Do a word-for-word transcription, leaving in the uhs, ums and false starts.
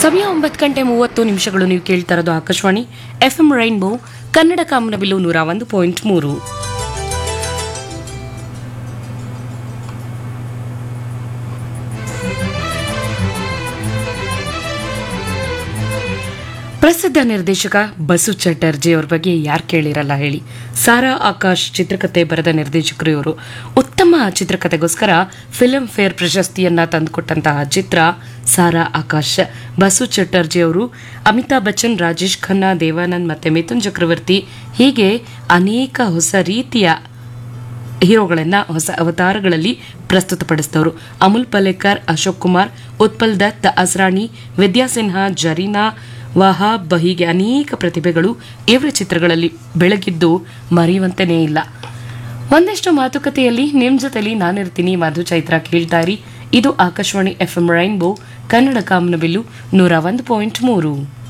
ಸಮಯ ಒಂಬತ್ತು ಗಂಟೆ ಮೂವತ್ತು ನಿಮಿಷಗಳು. ನೀವು ಕೇಳ್ತಾ ಇರೋದು Akashvani F M rainbow Kannada ಕಾಮನಬಿಲ್ಲು ನೂರ ಒಂದು ಪಾಯಿಂಟ್ ಮೂರು. ಪ್ರಸಿದ್ಧ ನಿರ್ದೇಶಕ ಬಸು ಚಟರ್ಜಿ ಅವ್ರ ಬಗ್ಗೆ ಯಾರು ಕೇಳಿರಲ್ಲ ಹೇಳಿ. ಸಾರಾ ಆಕಾಶ್ ಚಿತ್ರಕಥೆ ಬರೆದ ನಿರ್ದೇಶಕರು ಇವರು. ಉತ್ತಮ ಚಿತ್ರಕಥೆಗೋಸ್ಕರ ಫಿಲ್ಮ್ ಫೇರ್ ಪ್ರಶಸ್ತಿಯನ್ನ ತಂದುಕೊಟ್ಟಂತಹ ಚಿತ್ರ ಸಾರಾ ಆಕಾಶ್. ಬಸು ಚಟರ್ಜಿ ಅವರು ಅಮಿತಾಬ್ ಬಚ್ಚನ್, ರಾಜೇಶ್ ಖನ್ನಾ, ದೇವಾನಂದ್ ಮತ್ತೆ ಮಿಥುನ್ ಚಕ್ರವರ್ತಿ ಹೀಗೆ ಅನೇಕ ಹೊಸ ರೀತಿಯ ಹೀರೋಗಳನ್ನ ಹೊಸ ಅವತಾರಗಳಲ್ಲಿ ಪ್ರಸ್ತುತಪಡಿಸಿದವರು. ಅಮುಲ್ ಪಲೇಕರ್, ಅಶೋಕ್ ಕುಮಾರ್, ಉತ್ಪಲ್ ದತ್, ಅಸ್ರಾಣಿ, ವಿದ್ಯಾ ಸಿನ್ಹಾ, ಜರೀನಾ, ವಹಾಬ್ ಹೀಗೆ ಅನೇಕ ಪ್ರತಿಭೆಗಳು ಇವರ ಚಿತ್ರಗಳಲ್ಲಿ ಬೆಳಗಿದ್ದು ಮರೆಯುವಂತೆಯೇ ಇಲ್ಲ. ಒಂದಷ್ಟು ಮಾತುಕತೆಯಲ್ಲಿ ನಿಮ್ ಜೊತೆಲಿ ನಾನಿರ್ತೀನಿ ಮಧು ಚೈತ್ರ. ಕೇಳ್ತಾ ಇರಿ, ಇದು Akashvani F M rainbow Kannada ಕಾಮನಬಿಲ್ಲು ನೂರ ಒಂದು ಪಾಯಿಂಟ್ ಮೂರು.